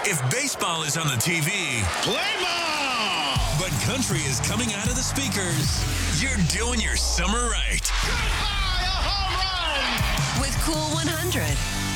If baseball is on the TV, Play ball! but country is coming out of the speakers, you're doing your summer right. Goodbye, a home run! With Cool 100.